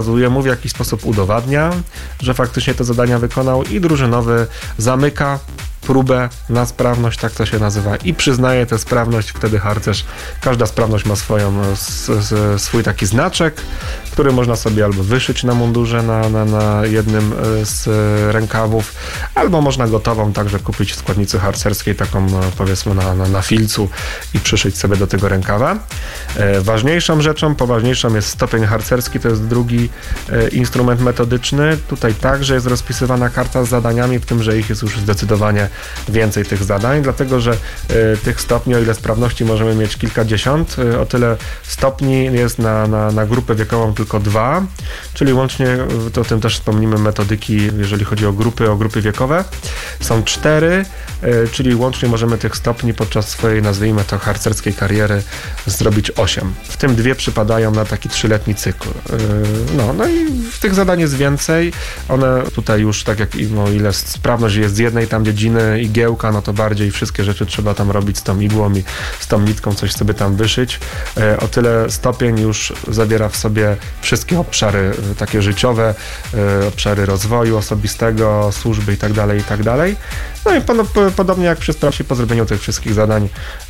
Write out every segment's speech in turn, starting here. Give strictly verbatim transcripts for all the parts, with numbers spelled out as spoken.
mu w jakiś sposób udowadnia, że faktycznie te zadania wykonał i drużynowy zamyka próbę na sprawność, tak to się nazywa, i przyznaje tę sprawność, wtedy harcerz, każda sprawność ma swoją, s, s, swój taki znaczek, który można sobie albo wyszyć na mundurze na, na, na jednym z rękawów, albo można gotową także kupić w składnicy harcerskiej, taką powiedzmy na, na, na filcu i przyszyć sobie do tego rękawa. E, ważniejszą rzeczą, poważniejszą jest stopień harcerski, to jest drugi e, instrument metodyczny. Tutaj także jest rozpisywana karta z zadaniami, w tym, że ich jest już zdecydowanie więcej tych zadań, dlatego że y, tych stopni, o ile sprawności możemy mieć kilkadziesiąt, y, o tyle stopni jest na, na, na grupę wiekową tylko dwa, czyli łącznie, to o tym też wspomnimy, metodyki, jeżeli chodzi o grupy, o grupy wiekowe, są cztery, y, czyli łącznie możemy tych stopni podczas swojej, nazwijmy to, harcerskiej kariery zrobić osiem. W tym dwie przypadają na taki trzyletni cykl. Y, no, no i tych zadań jest więcej, one tutaj już, tak jak no, ile sprawność jest z jednej tam dziedziny, igiełka, no to bardziej wszystkie rzeczy trzeba tam robić z tą igłą i z tą nitką, coś sobie tam wyszyć. O tyle stopień już zawiera w sobie wszystkie obszary takie życiowe, obszary rozwoju osobistego, służby i tak dalej, i tak dalej. No i podobnie jak przy sprawności, po zrobieniu tych wszystkich zadań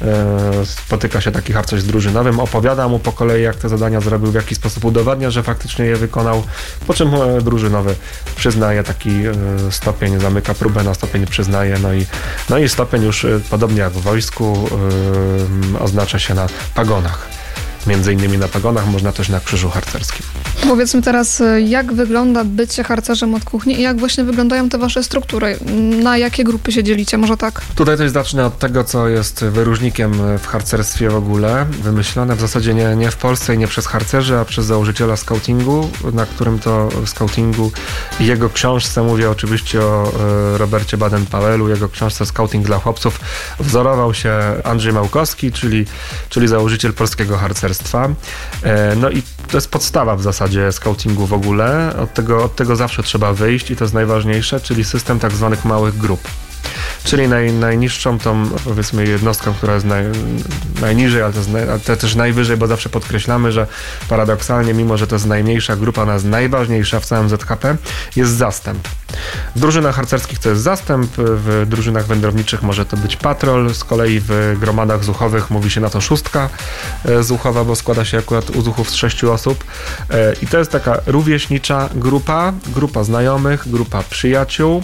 spotyka się taki harcerz z drużynowym, opowiada mu po kolei, jak te zadania zrobił, w jaki sposób udowadnia, że faktycznie je wykonał, po czym drużynowy przyznaje taki stopień, zamyka próbę na stopień, przyznaje, no i, no i stopień już podobnie jak w wojsku yy, oznacza się na pagonach. Między innymi na pagonach, można też na krzyżu harcerskim. Powiedzmy teraz, jak wygląda bycie harcerzem od kuchni i jak właśnie wyglądają te wasze struktury? Na jakie grupy się dzielicie? Może tak? Tutaj też zacznę od tego, co jest wyróżnikiem w harcerstwie w ogóle. Wymyślone w zasadzie nie, nie w Polsce i nie przez harcerzy, a przez założyciela scoutingu, na którym to scoutingu i jego książce, mówię oczywiście o Robercie Baden-Powellu, jego książce Scouting dla chłopców, wzorował się Andrzej Małkowski, czyli, czyli założyciel polskiego harcerstwa. No i to jest podstawa w zasadzie scoutingu w ogóle. Od tego, od tego zawsze trzeba wyjść i to jest najważniejsze, czyli system tak zwanych małych grup. Czyli naj, najniższą tą, powiedzmy, jednostką, która jest naj, najniżej, ale to, jest naj, ale to też najwyżej, bo zawsze podkreślamy, że paradoksalnie, mimo że to jest najmniejsza grupa, ona jest najważniejsza w całym Z H P, jest zastęp. W drużynach harcerskich to jest zastęp, w drużynach wędrowniczych może to być patrol, z kolei w gromadach zuchowych mówi się na to szóstka zuchowa, bo składa się akurat u zuchów z sześciu osób. I to jest taka rówieśnicza grupa, grupa znajomych, grupa przyjaciół,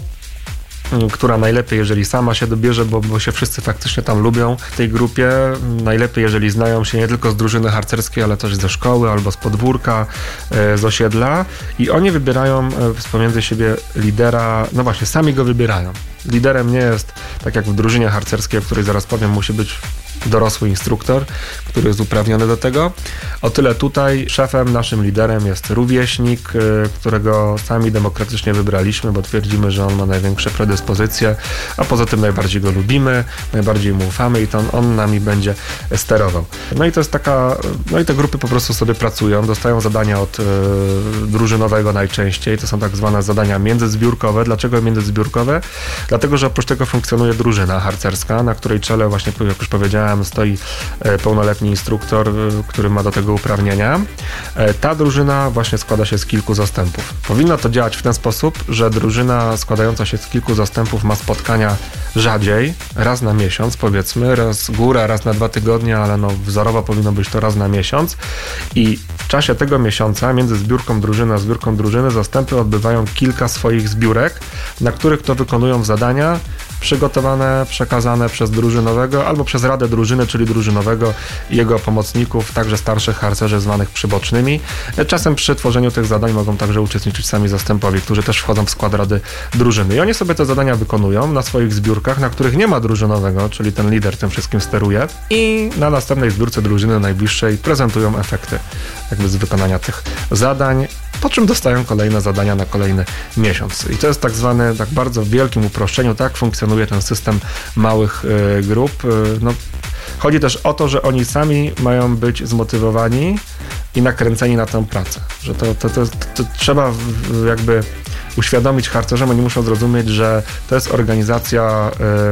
która najlepiej, jeżeli sama się dobierze, bo, bo się wszyscy faktycznie tam lubią w tej grupie. Najlepiej, jeżeli znają się nie tylko z drużyny harcerskiej, ale też ze szkoły albo z podwórka, z osiedla i oni wybierają pomiędzy siebie lidera, no właśnie, sami go wybierają. Liderem nie jest, tak jak w drużynie harcerskiej, o której zaraz powiem, musi być dorosły instruktor, który jest uprawniony do tego. O tyle tutaj szefem, naszym liderem jest rówieśnik, którego sami demokratycznie wybraliśmy, bo twierdzimy, że on ma największe predyspozycje, a poza tym najbardziej go lubimy, najbardziej mu ufamy i to on, on nami będzie sterował. No i to jest taka, no i te grupy po prostu sobie pracują, dostają zadania od y, drużynowego najczęściej, to są tak zwane zadania międzyzbiórkowe. Dlaczego międzyzbiórkowe? Dlatego, że oprócz tego funkcjonuje drużyna harcerska, na której czele właśnie, jak już powiedziałem, stoi pełnoletni instruktor, który ma do tego uprawnienia. Ta drużyna właśnie składa się z kilku zastępów. Powinno to działać w ten sposób, że drużyna składająca się z kilku zastępów ma spotkania rzadziej, raz na miesiąc powiedzmy, raz góra, raz na dwa tygodnie, ale no wzorowo powinno być to raz na miesiąc i w czasie tego miesiąca między zbiórką drużyny a zbiórką drużyny zastępy odbywają kilka swoich zbiórek, na których to wykonują zadania przygotowane, przekazane przez drużynowego albo przez radę drużyny, czyli drużynowego i jego pomocników, także starszych harcerzy zwanych przybocznymi. Czasem przy tworzeniu tych zadań mogą także uczestniczyć sami zastępowi, którzy też wchodzą w skład rady drużyny. I oni sobie te zadania wykonują na swoich zbiórkach, na których nie ma drużynowego, czyli ten lider tym wszystkim steruje i na następnej zbiórce drużyny najbliższej prezentują efekty jakby z wykonania tych zadań, po czym dostają kolejne zadania na kolejny miesiąc. I to jest tak zwany, tak bardzo w wielkim uproszczeniu, tak funkcjonuje ten system małych y, grup. Y, no, chodzi też o to, że oni sami mają być zmotywowani i nakręceni na tę pracę. Że to, to, to, to, to trzeba w, jakby uświadomić harcerzom, oni muszą zrozumieć, że to jest organizacja y,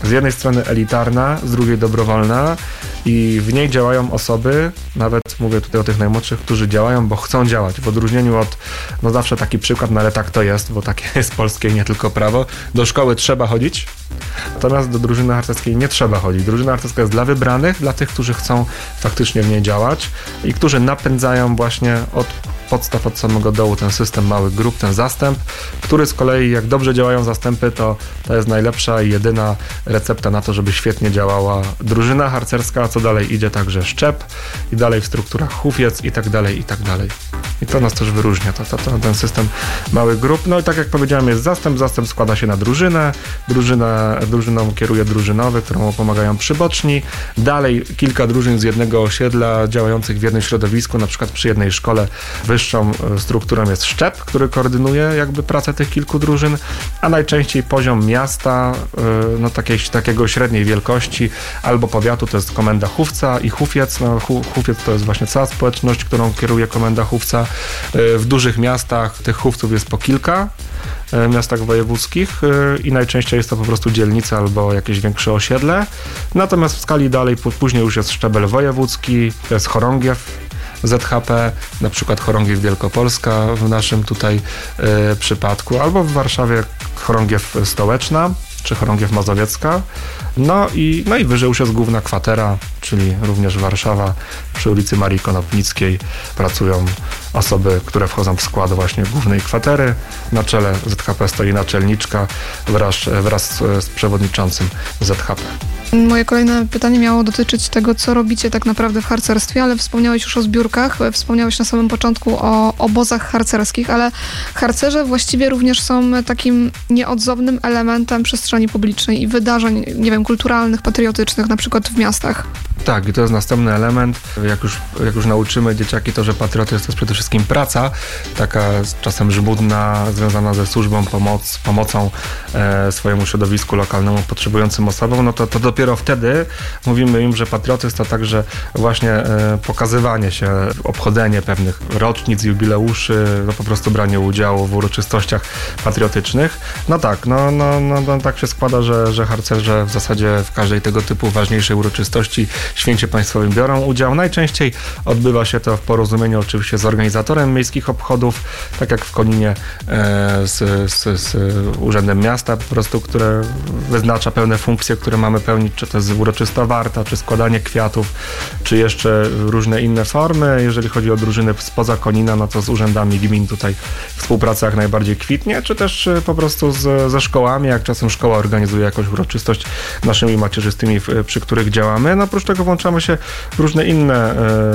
z jednej strony elitarna, z drugiej dobrowolna i w niej działają osoby, nawet mówię tutaj o tych najmłodszych, którzy działają, bo chcą działać. W odróżnieniu od, no zawsze taki przykład, no ale tak to jest, bo takie jest polskie i nie tylko prawo. Do szkoły trzeba chodzić, natomiast do drużyny harcerskiej nie trzeba chodzić. Drużyna harcerska jest dla wybranych, dla tych, którzy chcą faktycznie w niej działać i którzy napędzają właśnie od podstaw, od samego dołu ten system małych grup, ten zastęp, który z kolei, jak dobrze działają zastępy, to to jest najlepsza i jedyna recepta na to, żeby świetnie działała drużyna harcerska, a co dalej idzie także szczep i dalej w strukturach hufiec i tak dalej, i tak dalej. I to nas też wyróżnia, to, to, to, ten system małych grup. No i tak jak powiedziałem, jest zastęp, zastęp składa się na drużynę, drużyna, drużyną kieruje drużynowy, któremu pomagają przyboczni, dalej kilka drużyn z jednego osiedla działających w jednym środowisku, na przykład przy jednej szkole. Wyższą strukturą jest szczep, który koordynuje jakby pracę tych kilku drużyn, a najczęściej poziom miasta, no takiej, takiego średniej wielkości albo powiatu to jest komenda hufca i hufiec. No, hufiec to jest właśnie cała społeczność, którą kieruje komenda hufca. W dużych miastach tych hufców jest po kilka, miastach wojewódzkich i najczęściej jest to po prostu dzielnica albo jakieś większe osiedle. Natomiast w skali dalej później już jest szczebel wojewódzki, to jest chorągiew Z H P, na przykład Chorągiew Wielkopolska w naszym tutaj y, przypadku, albo w Warszawie Chorągiew Stołeczna, czy Chorągiew Mazowiecka. No i, no i wyżej już jest główna kwatera, czyli również Warszawa. Przy ulicy Marii Konopnickiej pracują osoby, które wchodzą w skład właśnie głównej kwatery. Na czele Z H P stoi naczelniczka wraz, wraz z przewodniczącym Z H P. Moje kolejne pytanie miało dotyczyć tego, co robicie tak naprawdę w harcerstwie, ale wspomniałeś już o zbiórkach, wspomniałeś na samym początku o obozach harcerskich, ale harcerze właściwie również są takim nieodzownym elementem przestrzeni publicznej i wydarzeń, nie wiem, kulturalnych, patriotycznych, na przykład w miastach. Tak, i to jest następny element. Jak już, jak już nauczymy dzieciaki to, że patriotyzm to jest przede wszystkim praca, taka czasem żmudna, związana ze służbą, pomoc, pomocą e, swojemu środowisku lokalnemu, potrzebującym osobom, no to, to dopiero wtedy mówimy im, że patriotyzm to także właśnie e, pokazywanie się, obchodzenie pewnych rocznic, jubileuszy, no po prostu branie udziału w uroczystościach patriotycznych. No tak, no, no, no, no tak się składa, że, że harcerze w zasadzie w każdej tego typu ważniejszej uroczystości święcie państwowym biorą udział. Najczęściej odbywa się to w porozumieniu oczywiście z organizatorem miejskich obchodów, tak jak w Koninie e, z, z, z Urzędem Miasta po prostu, które wyznacza pełne funkcje, które mamy pełnić, czy to jest uroczysta warta, czy składanie kwiatów, czy jeszcze różne inne formy. Jeżeli chodzi o drużyny spoza Konina, no to z urzędami gmin tutaj współpraca jak najbardziej kwitnie, czy też po prostu z, ze szkołami, jak czasem szkoła organizuje jakąś uroczystość naszymi macierzystymi, przy których działamy. No oprócz tego włączamy się w różne inne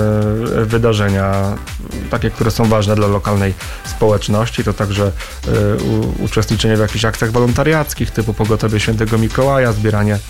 e, wydarzenia, takie, które są ważne dla lokalnej społeczności. To także e, u, uczestniczenie w jakichś akcjach wolontariackich typu pogotowie Świętego Mikołaja, zbieranie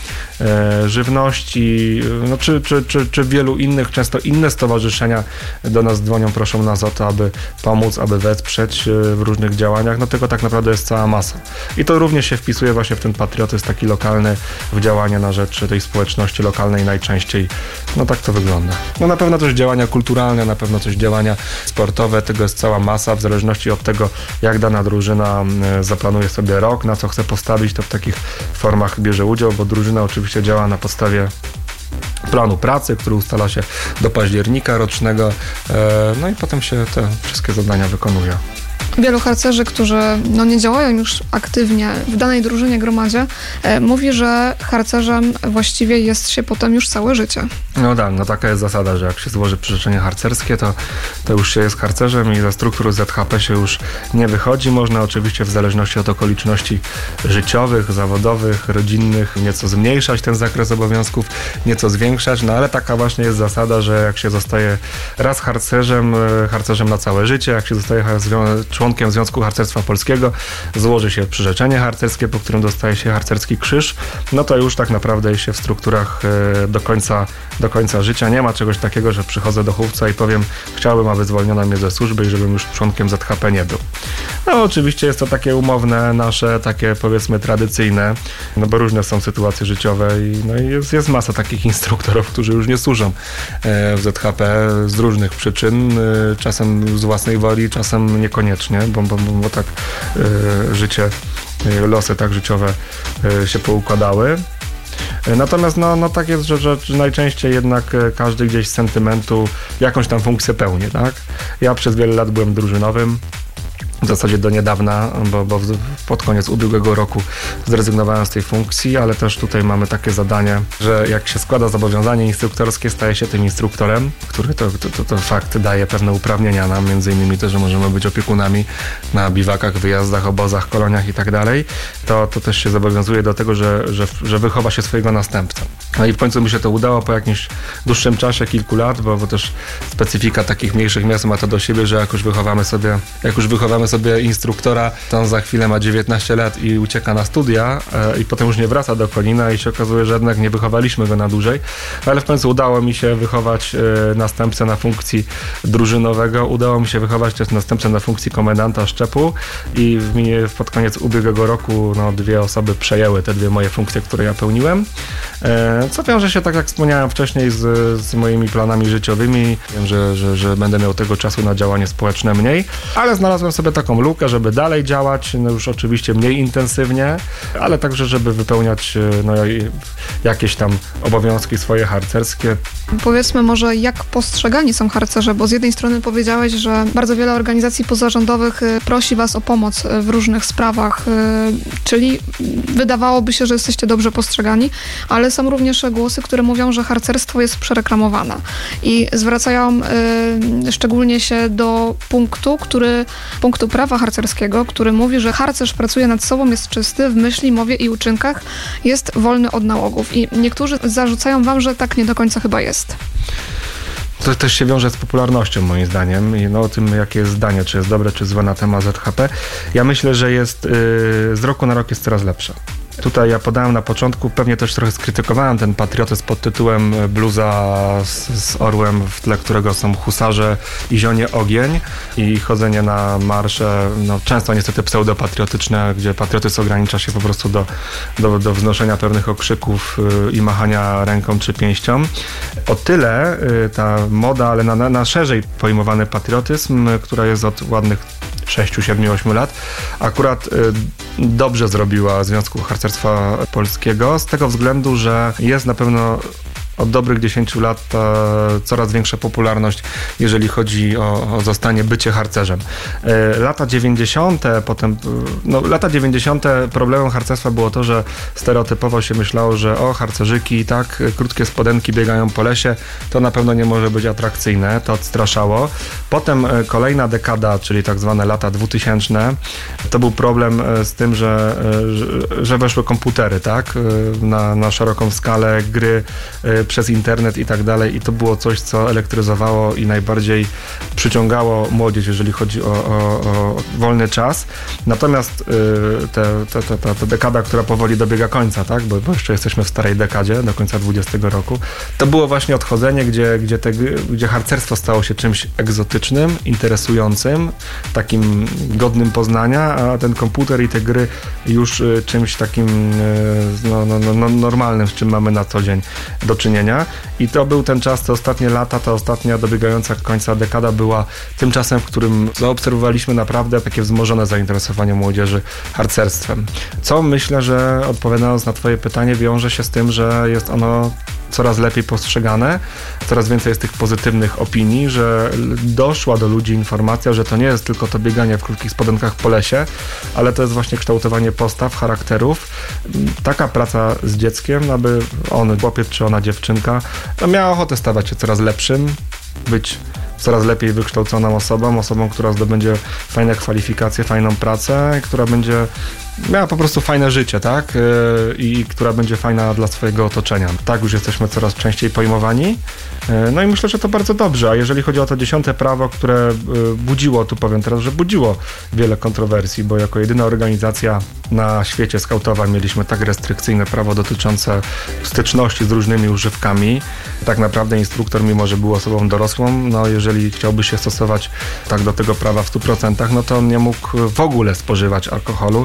e, żywności, no, czy, czy, czy, czy wielu innych, często inne stowarzyszenia do nas dzwonią, proszą nas o to, aby pomóc, aby wesprzeć w różnych działaniach. No tego tak naprawdę jest cała masa. I to również się wpisuje właśnie w ten patriotyzm taki lokalny, w działania na rzecz tej społeczności lokalnej najczęściej. No tak to wygląda. No na pewno też działania kulturalne, na pewno też działania sportowe, tego jest cała masa, w zależności od tego, jak dana drużyna zaplanuje sobie rok, na co chce postawić, to w takich formach bierze udział, bo drużyna oczywiście działa na podstawie planu pracy, który ustala się do października rocznego, no i potem się te wszystkie zadania wykonuje. Wielu harcerzy, którzy no, nie działają już aktywnie w danej drużynie, gromadzie, e, mówi, że harcerzem właściwie jest się potem już całe życie. No tak, no taka jest zasada, że jak się złoży przyrzeczenie harcerskie, to, to już się jest harcerzem i ze struktur Z H P się już nie wychodzi. Można oczywiście w zależności od okoliczności życiowych, zawodowych, rodzinnych nieco zmniejszać ten zakres obowiązków, nieco zwiększać, no ale taka właśnie jest zasada, że jak się zostaje raz harcerzem, harcerzem na całe życie, jak się zostaje członkiem Związku Harcerstwa Polskiego, złoży się przyrzeczenie harcerskie, po którym dostaje się harcerski krzyż, no to już tak naprawdę jest się w strukturach do końca, do końca życia. Nie ma czegoś takiego, że przychodzę do chówca i powiem, chciałbym, aby zwolniono mnie ze służby i żebym już członkiem Z H P nie był. No oczywiście jest to takie umowne, nasze, takie powiedzmy tradycyjne, no bo różne są sytuacje życiowe i, no i jest, jest masa takich instruktorów, którzy już nie służą w Z H P z różnych przyczyn, czasem z własnej woli, czasem niekoniecznie, bo, bo, bo tak y, życie, y, losy tak życiowe y, się poukładały. Natomiast no, no tak jest, że, że najczęściej jednak każdy gdzieś z sentymentu jakąś tam funkcję pełni, tak? Ja przez wiele lat byłem drużynowym. W zasadzie do niedawna, bo, bo pod koniec ubiegłego roku zrezygnowałem z tej funkcji, ale też tutaj mamy takie zadanie, że jak się składa zobowiązanie instruktorskie, staje się tym instruktorem, który to, to, to, to fakt daje pewne uprawnienia nam, między innymi to, że możemy być opiekunami na biwakach, wyjazdach, obozach, koloniach i tak dalej, to, to też się zobowiązuje do tego, że, że, że wychowa się swojego następcę. No i w końcu mi się to udało po jakimś dłuższym czasie, kilku lat, bo, bo też specyfika takich mniejszych miast ma to do siebie, że jak już wychowamy sobie, jak już wychowamy sobie instruktora, to on za chwilę ma dziewiętnaście lat i ucieka na studia e, i potem już nie wraca do Konina i się okazuje, że jednak nie wychowaliśmy go na dłużej, ale w końcu udało mi się wychować e, następcę na funkcji drużynowego, udało mi się wychować też następcę na funkcji komendanta szczepu i w, pod koniec ubiegłego roku no, dwie osoby przejęły te dwie moje funkcje, które ja pełniłem, e, co wiąże się, tak jak wspomniałem wcześniej, z, z moimi planami życiowymi. Wiem, że, że, że będę miał tego czasu na działanie społeczne mniej, ale znalazłem sobie taką lukę, żeby dalej działać, no już oczywiście mniej intensywnie, ale także, żeby wypełniać no, jakieś tam obowiązki swoje harcerskie. Powiedzmy może, jak postrzegani są harcerze, bo z jednej strony powiedziałeś, że bardzo wiele organizacji pozarządowych prosi was o pomoc w różnych sprawach, czyli wydawałoby się, że jesteście dobrze postrzegani, ale są również głosy, które mówią, że harcerstwo jest przereklamowane i zwracają y, szczególnie się do punktu, który, punktu prawa harcerskiego, który mówi, że harcerz pracuje nad sobą, jest czysty w myśli, mowie i uczynkach, jest wolny od nałogów. I niektórzy zarzucają wam, że tak nie do końca chyba jest. To też się wiąże z popularnością, moim zdaniem, i no, o tym, jakie jest zdanie, czy jest dobre, czy złe na temat Z H P. Ja myślę, że jest yy, z roku na rok jest coraz lepsze. Tutaj ja podałem na początku, pewnie też trochę skrytykowałem ten patriotyzm pod tytułem bluza z, z orłem, w tle którego są husarze i zionie ogień i chodzenie na marsze, no często niestety pseudopatriotyczne, gdzie patriotyzm ogranicza się po prostu do, do, do wznoszenia pewnych okrzyków yy, i machania ręką czy pięścią. O tyle yy, ta moda, ale na, na, na szerzej pojmowany patriotyzm, yy, która jest od ładnych sześć, siedem, osiem lat, akurat y, dobrze zrobiła Związku Harcerstwa Polskiego z tego względu, że jest na pewno od dobrych dziesięciu lat e, coraz większa popularność, jeżeli chodzi o, o zostanie, bycie harcerzem. E, lata dziewięćdziesiąte, potem, no lata dziewięćdziesiąte problemem harcerstwa było to, że stereotypowo się myślało, że o, harcerzyki, tak, krótkie spodenki biegają po lesie, to na pewno nie może być atrakcyjne, to odstraszało. Potem e, kolejna dekada, czyli tak zwane lata dwutysięczne, to był problem e, z tym, że, e, że, że weszły komputery, tak, e, na, na szeroką skalę, gry e, przez internet i tak dalej i to było coś, co elektryzowało i najbardziej przyciągało młodzież, jeżeli chodzi o, o, o wolny czas. Natomiast yy, te, te, te, ta, ta dekada, która powoli dobiega końca, tak, bo, bo jeszcze jesteśmy w starej dekadzie, do końca dwudziestego roku, to było właśnie odchodzenie, gdzie, gdzie, te, gdzie harcerstwo stało się czymś egzotycznym, interesującym, takim godnym poznania, a ten komputer i te gry już y, czymś takim y, no, no, no, normalnym, z czym mamy na co dzień do czynienia. I to był ten czas, te ostatnie lata, ta ostatnia dobiegająca końca dekada była tym czasem, w którym zaobserwowaliśmy naprawdę takie wzmożone zainteresowanie młodzieży harcerstwem. Co myślę, że odpowiadając na twoje pytanie, wiąże się z tym, że jest ono coraz lepiej postrzegane, coraz więcej jest tych pozytywnych opinii, że doszła do ludzi informacja, że to nie jest tylko to bieganie w krótkich spodenkach po lesie, ale to jest właśnie kształtowanie postaw, charakterów. Taka praca z dzieckiem, aby on, chłopiec czy ona dziewczynka, no miała ochotę stawać się coraz lepszym, być coraz lepiej wykształconą osobą, osobą, która zdobędzie fajne kwalifikacje, fajną pracę, która będzie miała po prostu fajne życie, tak? Yy, I która będzie fajna dla swojego otoczenia. Tak już jesteśmy coraz częściej pojmowani. Yy, no i myślę, że to bardzo dobrze. A jeżeli chodzi o to dziesiąte prawo, które yy, budziło, tu powiem teraz, że budziło wiele kontrowersji, bo jako jedyna organizacja na świecie skautowa mieliśmy tak restrykcyjne prawo dotyczące styczności z różnymi używkami. Tak naprawdę instruktor, mimo że był osobą dorosłą, no jeżeli chciałby się stosować tak do tego prawa w stu procentach, no to on nie mógł w ogóle spożywać alkoholu,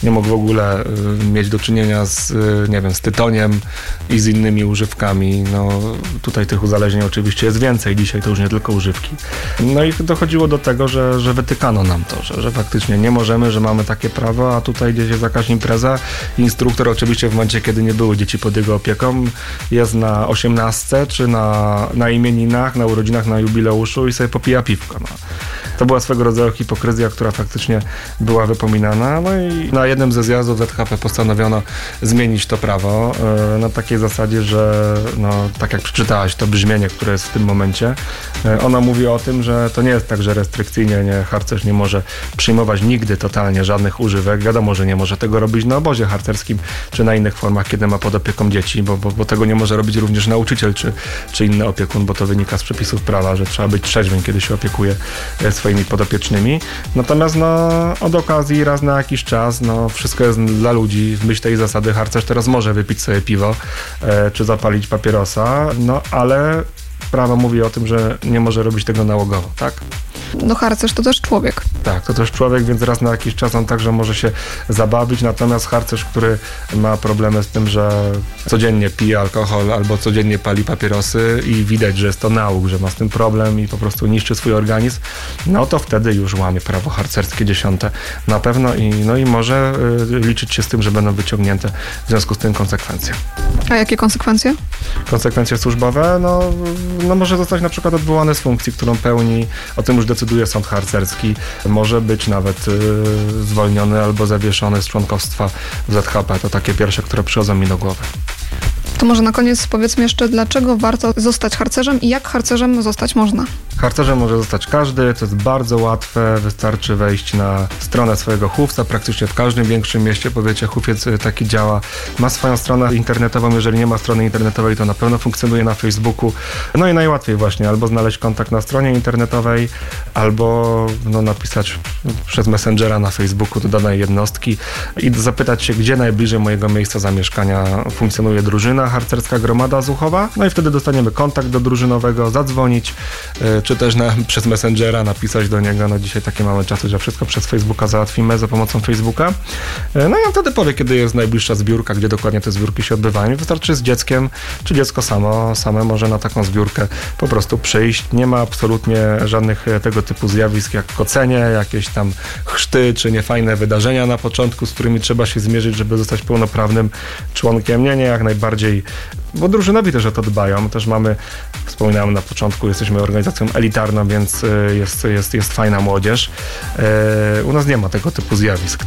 nie mógł w ogóle mieć do czynienia z, nie wiem, z tytoniem i z innymi używkami. No, tutaj tych uzależnień oczywiście jest więcej. Dzisiaj to już nie tylko używki. No i dochodziło do tego, że, że wytykano nam to, że, że faktycznie nie możemy, że mamy takie prawo, a tutaj gdzieś jest jakaś impreza. Instruktor oczywiście w momencie, kiedy nie były dzieci pod jego opieką, jest na osiemnastce, czy na, na imieninach, na urodzinach, na jubileuszu i sobie popija piwko. No. To była swego rodzaju hipokryzja, która faktycznie była wypominana. No i na jednym ze zjazdów Z H P postanowiono zmienić to prawo e, na takiej zasadzie, że no, tak jak przeczytałaś to brzmienie, które jest w tym momencie, e, ona mówi o tym, że to nie jest tak, że restrykcyjnie nie, harcerz nie może przyjmować nigdy totalnie żadnych używek. Wiadomo, że nie może tego robić na obozie harcerskim, czy na innych formach, kiedy ma pod opieką dzieci, bo, bo, bo tego nie może robić również nauczyciel, czy, czy inny opiekun, bo to wynika z przepisów prawa, że trzeba być trzeźwym, kiedy się opiekuje swoimi podopiecznymi. Natomiast no, od okazji raz na jakiś czas, no, wszystko jest dla ludzi. W myśl tej zasady harcerz teraz może wypić sobie piwo, e, czy zapalić papierosa, no ale prawo mówi o tym, że nie może robić tego nałogowo, tak? No harcerz to też człowiek. Tak, to też człowiek, więc raz na jakiś czas on także może się zabawić, natomiast harcerz, który ma problemy z tym, że codziennie pije alkohol albo codziennie pali papierosy i widać, że jest to nauk, że ma z tym problem i po prostu niszczy swój organizm, no to wtedy już łamie prawo harcerskie dziesiąte na pewno i, no i może y, liczyć się z tym, że będą wyciągnięte w związku z tym konsekwencje. A jakie konsekwencje? Konsekwencje służbowe, no, no może zostać na przykład odwołany z funkcji, którą pełni, o tym już decyduje sąd harcerski, może być nawet y, zwolniony albo zawieszony z członkostwa w Z H P. To takie pierwsze, które przychodzą mi do głowy. To może na koniec powiedzmy jeszcze, dlaczego warto zostać harcerzem i jak harcerzem zostać można? Harcerzem może zostać każdy, to jest bardzo łatwe, wystarczy wejść na stronę swojego chówca, praktycznie w każdym większym mieście, powiecie, chówiec taki działa, ma swoją stronę internetową, jeżeli nie ma strony internetowej, to na pewno funkcjonuje na Facebooku, no i najłatwiej właśnie, albo znaleźć kontakt na stronie internetowej, albo no, napisać przez Messengera na Facebooku do danej jednostki i zapytać się, gdzie najbliżej mojego miejsca zamieszkania funkcjonuje drużyna harcerska Gromada Zuchowa, no i wtedy dostaniemy kontakt do drużynowego, zadzwonić, czy też na, przez Messengera napisać do niego. No dzisiaj takie mamy czasy, że wszystko przez Facebooka załatwimy za pomocą Facebooka. No i on wtedy powie, kiedy jest najbliższa zbiórka, gdzie dokładnie te zbiórki się odbywają. Wystarczy z dzieckiem, czy dziecko samo, same może na taką zbiórkę po prostu przyjść. Nie ma absolutnie żadnych tego typu zjawisk jak kocenie, jakieś tam chrzty, czy niefajne wydarzenia na początku, z którymi trzeba się zmierzyć, żeby zostać pełnoprawnym członkiem. Nie, nie, jak najbardziej, bo drużynowi też o to dbają. Też mamy, wspominałem na początku, jesteśmy organizacją elitarną, więc jest, jest, jest fajna młodzież. U nas nie ma tego typu zjawisk.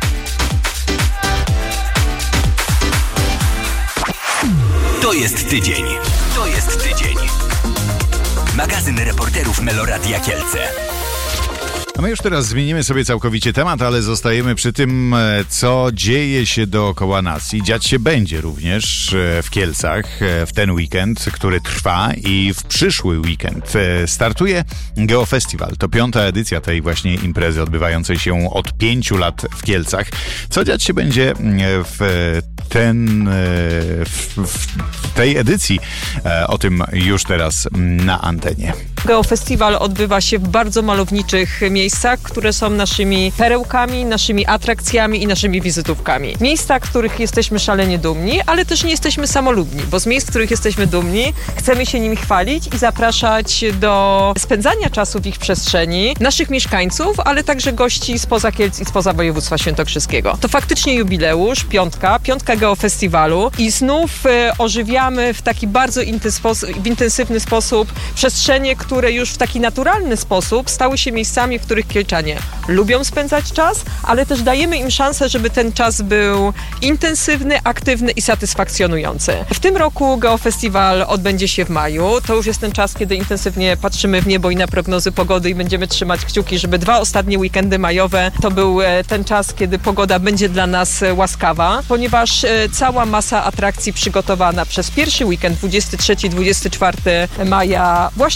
To jest tydzień. To jest tydzień. Magazyn reporterów Meloradia Kielce. A my już teraz zmienimy sobie całkowicie temat, ale zostajemy przy tym, co dzieje się dookoła nas. I dziać się będzie również w Kielcach w ten weekend, który trwa, i w przyszły weekend startuje Geofestival. To piąta edycja tej właśnie imprezy odbywającej się od pięciu lat w Kielcach. Co dziać się będzie w ten, w, w tej edycji? O tym już teraz na antenie. Geofestival odbywa się w bardzo malowniczych miejscach, które są naszymi perełkami, naszymi atrakcjami i naszymi wizytówkami. Miejsca, których jesteśmy szalenie dumni, ale też nie jesteśmy samolubni, bo z miejsc, których jesteśmy dumni, chcemy się nimi chwalić i zapraszać do spędzania czasu w ich przestrzeni naszych mieszkańców, ale także gości spoza Kielc i spoza województwa świętokrzyskiego. To faktycznie jubileusz, piątka, piątka Geofestiwalu i znów e, ożywiamy w taki bardzo w intensywny sposób przestrzenie, które już w taki naturalny sposób stały się miejscami, w których Kielczanie lubią spędzać czas, ale też dajemy im szansę, żeby ten czas był intensywny, aktywny i satysfakcjonujący. W tym roku Geofestival odbędzie się w maju. To już jest ten czas, kiedy intensywnie patrzymy w niebo i na prognozy pogody i będziemy trzymać kciuki, żeby dwa ostatnie weekendy majowe to był ten czas, kiedy pogoda będzie dla nas łaskawa, ponieważ cała masa atrakcji przygotowana przez pierwszy weekend dwudziestego trzeciego do dwudziestego czwartego maja właśnie tutaj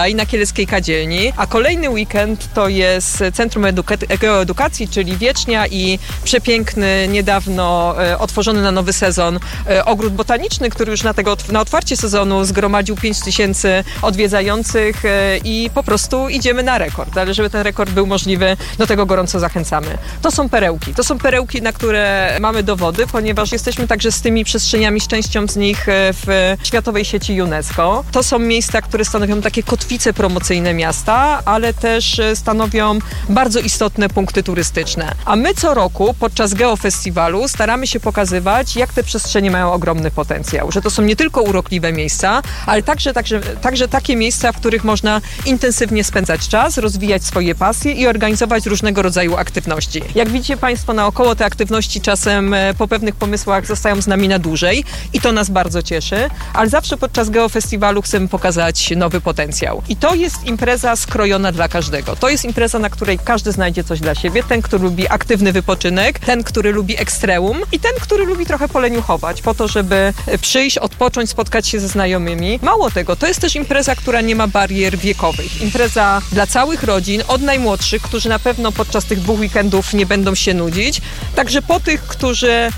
tutaj na Kieleckiej Kadzielni, a kolejny weekend to jest Centrum Eduka- Geoedukacji, czyli Wiecznia i przepiękny, niedawno e, otworzony na nowy sezon e, ogród botaniczny, który już na, tego, na otwarcie sezonu zgromadził pięć tysięcy odwiedzających e, i po prostu idziemy na rekord, ale żeby ten rekord był możliwy, do tego gorąco zachęcamy. To są perełki, to są perełki, na które mamy dowody, ponieważ jesteśmy także z tymi przestrzeniami, z częścią z nich w Światowej Sieci UNESCO. To są miejsca, które stanowią takie kotwice promocyjne miasta, ale też stanowią bardzo istotne punkty turystyczne. A my co roku podczas Geofestiwalu staramy się pokazywać, jak te przestrzenie mają ogromny potencjał, że to są nie tylko urokliwe miejsca, ale także, także, także takie miejsca, w których można intensywnie spędzać czas, rozwijać swoje pasje i organizować różnego rodzaju aktywności. Jak widzicie Państwo naokoło, te aktywności czasem po pewnych pomysłach zostają z nami na dłużej i to nas bardzo cieszy, ale zawsze podczas Geofestiwalu chcemy pokazać nowy potencjał. I to jest impreza skrojona dla każdego. To jest impreza, na której każdy znajdzie coś dla siebie. Ten, który lubi aktywny wypoczynek, ten, który lubi ekstremum i ten, który lubi trochę poleniuchować po to, żeby przyjść, odpocząć, spotkać się ze znajomymi. Mało tego, to jest też impreza, która nie ma barier wiekowych. Impreza dla całych rodzin, od najmłodszych, którzy na pewno podczas tych dwóch weekendów nie będą się nudzić, także po tych, którzy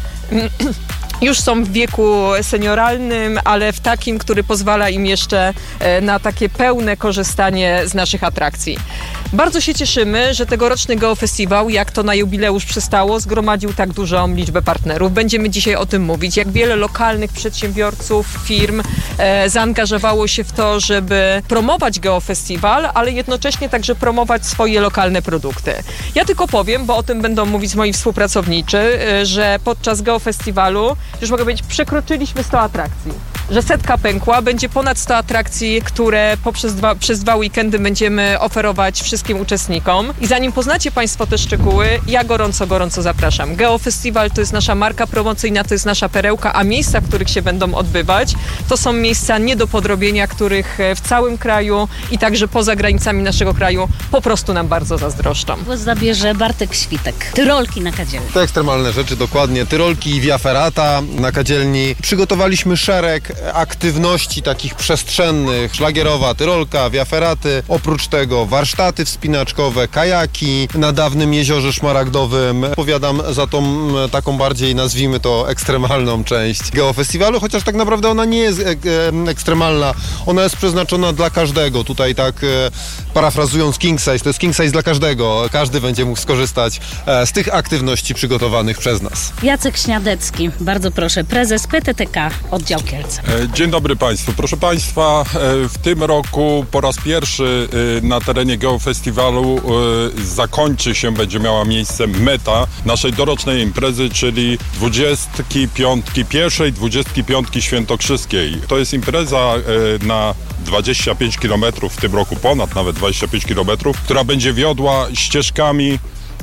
już są w wieku senioralnym, ale w takim, który pozwala im jeszcze na takie pełne korzystanie z naszych atrakcji. Bardzo się cieszymy, że tegoroczny Geofestiwal, jak to na jubileusz przystało, zgromadził tak dużą liczbę partnerów. Będziemy dzisiaj o tym mówić, jak wiele lokalnych przedsiębiorców, firm e, zaangażowało się w to, żeby promować Geofestiwal, ale jednocześnie także promować swoje lokalne produkty. Ja tylko powiem, bo o tym będą mówić moi współpracownicy, e, że podczas Geofestiwalu, już mogę powiedzieć, przekroczyliśmy sto atrakcji. Że setka pękła, będzie ponad sto atrakcji, które poprzez dwa, przez dwa weekendy będziemy oferować wszystkim uczestnikom. I zanim poznacie Państwo te szczegóły, ja gorąco, gorąco zapraszam. Geofestiwal to jest nasza marka promocyjna, to jest nasza perełka, a miejsca, w których się będą odbywać, to są miejsca nie do podrobienia, których w całym kraju i także poza granicami naszego kraju po prostu nam bardzo zazdroszczą. Głos zabierze Bartek Świtek. Tyrolki na Kadzielni. Te ekstremalne rzeczy, dokładnie. Tyrolki i Via Ferrata na Kadzielni. Przygotowaliśmy szereg aktywności takich przestrzennych, szlagierowa tyrolka, Via Ferraty, oprócz tego warsztaty wspinaczkowe, kajaki na dawnym Jeziorze Szmaragdowym. Odpowiadam za tą taką bardziej, nazwijmy to, ekstremalną część Geofestiwalu, chociaż tak naprawdę ona nie jest ek ekstremalna, ona jest przeznaczona dla każdego. Tutaj tak e, parafrazując King Size, to jest King Size dla każdego. Każdy będzie mógł skorzystać e, z tych aktywności przygotowanych przez nas. Jacek Śniadecki, bardzo proszę, prezes P T T K Oddział Kielce. Dzień dobry Państwu. Proszę Państwa, w tym roku po raz pierwszy na terenie Geofestiwalu zakończy się, będzie miała miejsce meta naszej dorocznej imprezy, czyli dwudziestki piątki pierwszej, dwudziestki piątki świętokrzyskiej. To jest impreza na dwadzieścia pięć kilometrów, w tym roku ponad nawet dwadzieścia pięć kilometrów, która będzie wiodła ścieżkami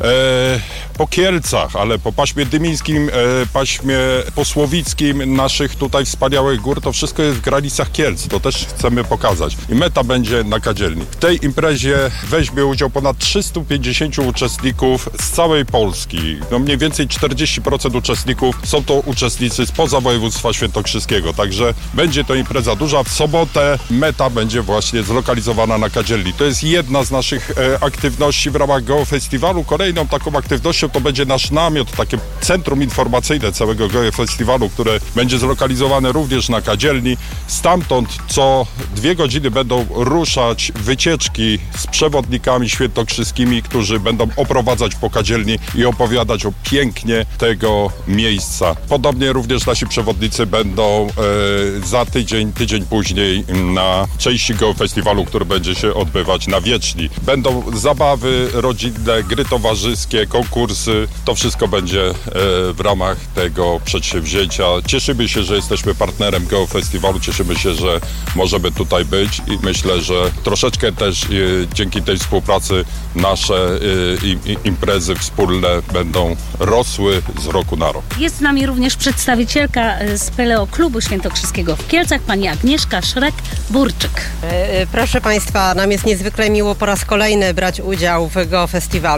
E, po Kielcach, ale po paśmie dymińskim, e, paśmie posłowickim naszych tutaj wspaniałych gór, to wszystko jest w granicach Kielc, to też chcemy pokazać. I meta będzie na Kadzielni. W tej imprezie weźmie udział ponad trzysta pięćdziesiąt uczestników z całej Polski. No mniej więcej czterdzieści procent uczestników są to uczestnicy spoza województwa świętokrzyskiego, także będzie to impreza duża. W sobotę meta będzie właśnie zlokalizowana na Kadzielni. To jest jedna z naszych e, aktywności w ramach Geofestiwalu. Kolejną taką aktywnością to będzie nasz namiot, takie centrum informacyjne całego Geofestiwalu, które będzie zlokalizowane również na Kadzielni. Stamtąd co dwie godziny będą ruszać wycieczki z przewodnikami świętokrzyskimi, którzy będą oprowadzać po Kadzielni i opowiadać o pięknie tego miejsca. Podobnie również nasi przewodnicy będą e, za tydzień, tydzień później na części Geofestiwalu, który będzie się odbywać na Wieczni. Będą zabawy rodzinne, gry towarzyskie, konkursy. To wszystko będzie e, w ramach tego przedsięwzięcia. Cieszymy się, że jesteśmy partnerem Geofestiwalu, cieszymy się, że możemy tutaj być i myślę, że troszeczkę też e, dzięki tej współpracy nasze e, i, i, imprezy wspólne będą rosły z roku na rok. Jest z nami również przedstawicielka z Peleo Klubu Świętokrzyskiego w Kielcach, pani Agnieszka Szrek-Burczyk. Proszę Państwa, nam jest niezwykle miło po raz kolejny brać udział w Geofestiwalu.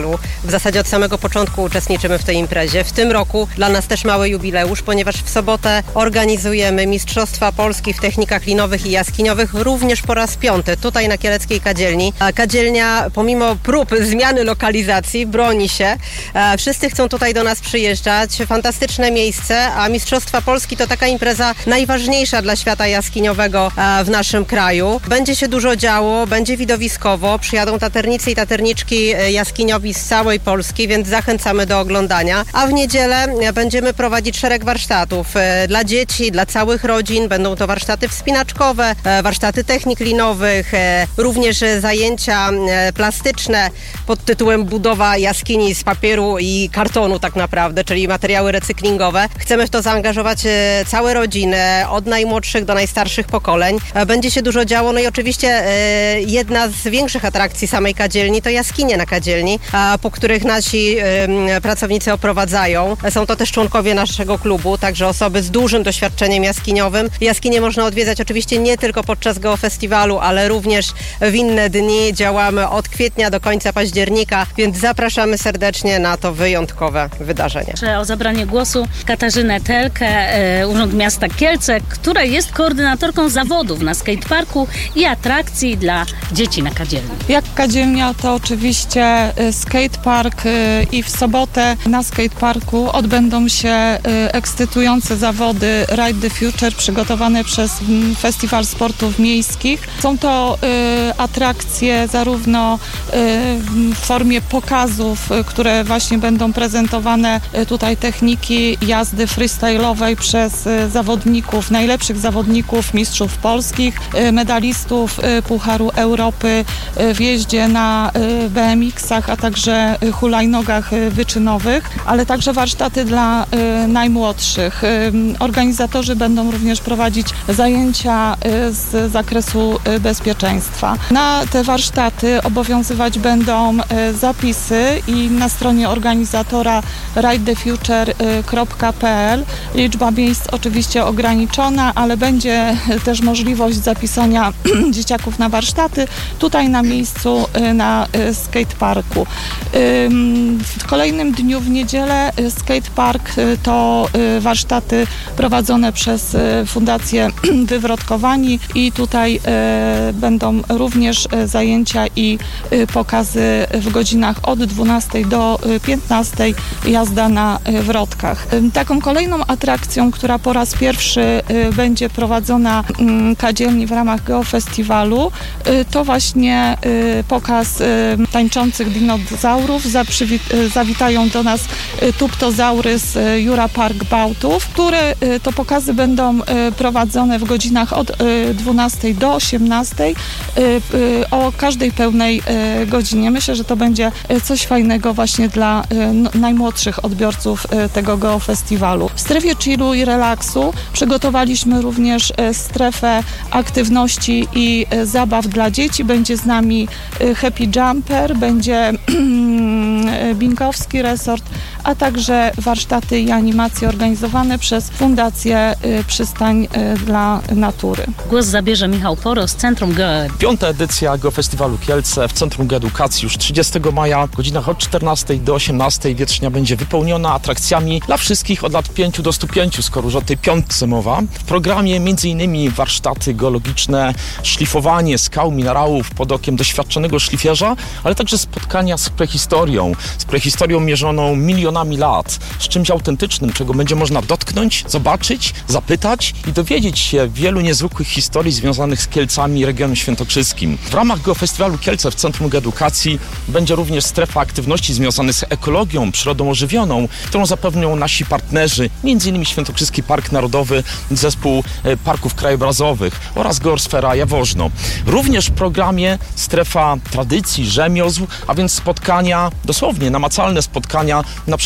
W zasadzie od samego początku uczestniczymy w tej imprezie. W tym roku dla nas też mały jubileusz, ponieważ w sobotę organizujemy Mistrzostwa Polski w technikach linowych i jaskiniowych również po raz piąty, tutaj na Kieleckiej Kadzielni. Kadzielnia pomimo prób zmiany lokalizacji broni się. Wszyscy chcą tutaj do nas przyjeżdżać. Fantastyczne miejsce, a Mistrzostwa Polski to taka impreza najważniejsza dla świata jaskiniowego w naszym kraju. Będzie się dużo działo, będzie widowiskowo. Przyjadą taternicy i taterniczki jaskiniowi z całej Polski, więc zachęcamy do oglądania. A w niedzielę będziemy prowadzić szereg warsztatów dla dzieci, dla całych rodzin. Będą to warsztaty wspinaczkowe, warsztaty technik linowych, również zajęcia plastyczne pod tytułem budowa jaskini z papieru i kartonu tak naprawdę, czyli materiały recyklingowe. Chcemy w to zaangażować całe rodziny, od najmłodszych do najstarszych pokoleń. Będzie się dużo działo, no i oczywiście jedna z większych atrakcji samej Kadzielni to jaskinie na Kadzielni, po których nasi pracownicy oprowadzają. Są to też członkowie naszego klubu, także osoby z dużym doświadczeniem jaskiniowym. Jaskinie można odwiedzać oczywiście nie tylko podczas geofestiwalu, ale również w inne dni. Działamy od kwietnia do końca października, więc zapraszamy serdecznie na to wyjątkowe wydarzenie. O zabranie głosu Katarzynę Telkę, Urząd Miasta Kielce, która jest koordynatorką zawodów na skateparku i atrakcji dla dzieci na Kadzielni. Jak Kadzielnia, to oczywiście skatepark i w sobotę na skateparku odbędą się ekscytujące zawody Ride the Future przygotowane przez Festiwal Sportów Miejskich. Są to atrakcje zarówno w formie pokazów, które właśnie będą prezentowane tutaj techniki jazdy freestyle'owej przez zawodników, najlepszych zawodników, mistrzów polskich, medalistów Pucharu Europy w jeździe na B M X-ach, a także hulajnogach wyczynowych, ale także warsztaty dla najmłodszych. Organizatorzy będą również prowadzić zajęcia z zakresu bezpieczeństwa. Na te warsztaty obowiązywać będą zapisy i na stronie organizatora ride the future kropka p l. Liczba miejsc oczywiście ograniczona, ale będzie też możliwość zapisania dzieciaków na warsztaty tutaj na miejscu na skateparku. W kolejnym dniu w niedzielę skatepark to warsztaty prowadzone przez Fundację Wywrotkowani i tutaj będą również zajęcia i pokazy w godzinach od dwunastej do piętnastej, jazda na wrotkach. Taką kolejną atrakcją, która po raz pierwszy będzie prowadzona Kadzielni w ramach geofestiwalu, to właśnie pokaz tańczących dinozaurów. Zawitają do nas tuptozaury z Jura Park Bałtów, które to pokazy będą prowadzone w godzinach od dwunastej do osiemnastej o każdej pełnej godzinie. Myślę, że to będzie coś fajnego właśnie dla najmłodszych odbiorców tego geofestiwalu. W strefie chillu i relaksu przygotowaliśmy również strefę aktywności i zabaw dla dzieci. Będzie z nami Happy Jumper, będzie Binkowski Resort, a także warsztaty i animacje organizowane przez Fundację Przystań dla Natury. Głos zabierze Michał Poro z Centrum Ge. Piąta edycja Geofestiwalu Kielce w Centrum Geedukacji już trzydziestego maja w godzinach od czternastej do osiemnastej. Wietrznia będzie wypełniona atrakcjami dla wszystkich od lat pięciu do stu pięciu, skoro już o tej piątce mowa. W programie m.in. warsztaty geologiczne, szlifowanie skał, minerałów pod okiem doświadczonego szlifierza, ale także spotkania z prehistorią, z prehistorią mierzoną milionami lat, z czymś autentycznym, czego będzie można dotknąć, zobaczyć, zapytać i dowiedzieć się wielu niezwykłych historii związanych z Kielcami i regionem świętokrzyskim. W ramach Geofestiwalu Kielce w Centrum Geedukacji będzie również strefa aktywności związanych z ekologią, przyrodą ożywioną, którą zapewnią nasi partnerzy, m.in. Świętokrzyski Park Narodowy, Zespół Parków Krajobrazowych oraz Geosfera Jaworzno. Również w programie strefa tradycji, rzemiosł, a więc spotkania, dosłownie namacalne spotkania, na przykład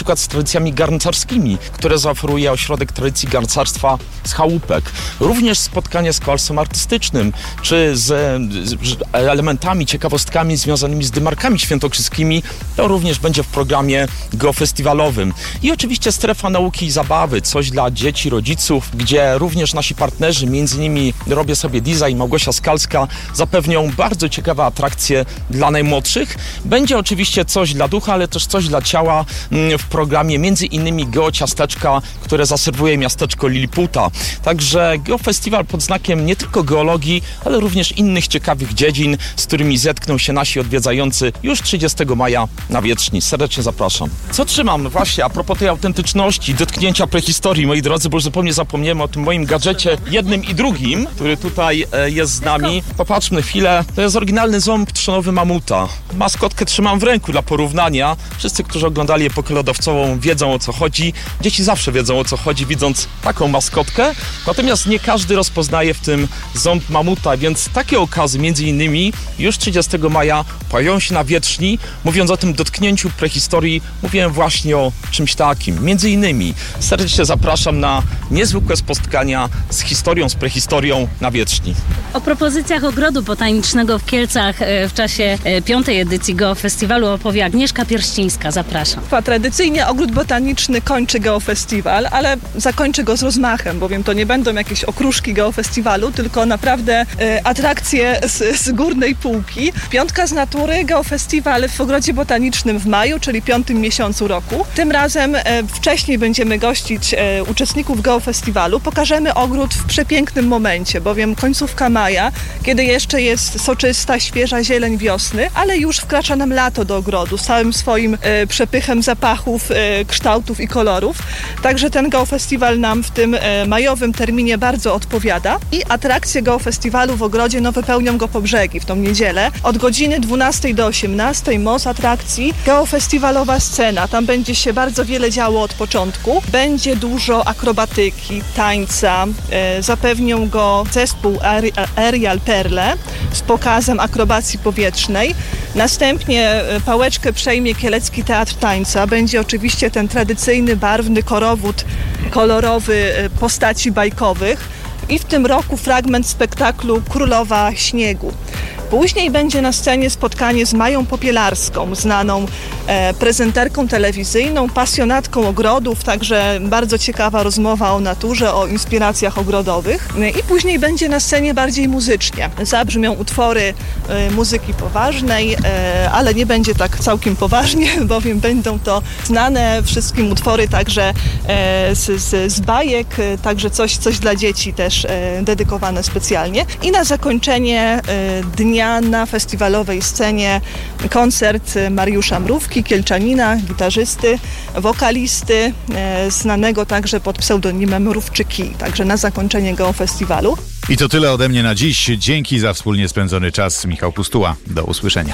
przykład z tradycjami garncarskimi, które zaoferuje Ośrodek Tradycji Garncarstwa z Chałupek. Również spotkanie z kolosem artystycznym, czy z, z elementami, ciekawostkami związanymi z dymarkami świętokrzyskimi, to również będzie w programie geofestiwalowym. I oczywiście strefa nauki i zabawy, coś dla dzieci, rodziców, gdzie również nasi partnerzy, między innymi Robię Sobie Design, Małgosia Skalska, zapewnią bardzo ciekawe atrakcje dla najmłodszych. Będzie oczywiście coś dla ducha, ale też coś dla ciała w programie między innymi Geociasteczka, które zaserwuje miasteczko Liliputa. Także geofestiwal pod znakiem nie tylko geologii, ale również innych ciekawych dziedzin, z którymi zetkną się nasi odwiedzający już trzydziestego maja na Wietrzni. Serdecznie zapraszam. Co trzymam? Właśnie, a propos tej autentyczności, dotknięcia prehistorii, moi drodzy, bo już zupełnie zapomniałem o tym moim gadżecie jednym i drugim, który tutaj e, jest z nami. Popatrzmy chwilę. To jest oryginalny ząb trzonowy mamuta. Maskotkę trzymam w ręku dla porównania. Wszyscy, którzy oglądali epokę lodowcową, wiedzą, o co chodzi. Dzieci zawsze wiedzą, o co chodzi, widząc taką maskotkę. Natomiast nie każdy rozpoznaje w tym ząb mamuta, więc takie okazy między innymi już trzydziestego maja pojawią się na Wietrzni. Mówiąc o tym dotknięciu prehistorii, mówiłem właśnie o czymś takim. Między innymi serdecznie zapraszam na niezwykłe spotkania z historią, z prehistorią na Wietrzni. O propozycjach Ogrodu Botanicznego w Kielcach w czasie piątej edycji Geofestiwalu opowie Agnieszka Pierścińska. Zapraszam. Tradycyjnie Ogród Botaniczny kończy Geofestiwal, ale zakończy go z rozmachem, bowiem to nie będą jakieś okruszki Geofestiwalu, tylko naprawdę e, atrakcje z, z górnej półki. Piątka z natury, Geofestiwal w Ogrodzie Botanicznym w maju, czyli piątym miesiącu roku. Tym razem e, wcześniej będziemy gościć e, uczestników Geofestiwalu. Pokażemy ogród w przepięknym momencie, bowiem końcówka maja, kiedy jeszcze jest soczysta, świeża zieleń wiosny, ale już wkracza nam lato do ogrodu z całym swoim e, przepychem zapachów, e, kształtów i kolorów. Także ten Geofestiwal nam w tym e, majowym terminie bardzo odpowiada i atrakcje Geofestiwalu w ogrodzie no, wypełnią go po brzegi w tą niedzielę. Od godziny dwunastej do osiemnastej moc atrakcji, geofestiwalowa scena. Tam będzie się bardzo wiele działo od początku. Będzie dużo akrobatyki, tańca. E, zapewnią go zespół Aerial Perle z pokazem akrobacji powietrznej. Następnie pałeczkę przejmie Kielecki Teatr Tańca. Będzie oczywiście ten tradycyjny, barwny korowód kolorowy postaci bajkowych i w tym roku fragment spektaklu Królowa Śniegu. Później będzie na scenie spotkanie z Mają Popielarską, znaną e, prezenterką telewizyjną, pasjonatką ogrodów, także bardzo ciekawa rozmowa o naturze, o inspiracjach ogrodowych. I później będzie na scenie bardziej muzycznie. Zabrzmią utwory e, muzyki poważnej, e, ale nie będzie tak całkiem poważnie, bowiem będą to znane wszystkim utwory także e, z, z, z bajek, e, także coś, coś dla dzieci też e, dedykowane specjalnie. I na zakończenie e, dnia na festiwalowej scenie koncert Mariusza Mrówki, kielczanina, gitarzysty, wokalisty, e, znanego także pod pseudonimem Mrówczyki, także na zakończenie Geofestiwalu. I to tyle ode mnie na dziś. Dzięki za wspólnie spędzony czas. Michał Pustuła. Do usłyszenia.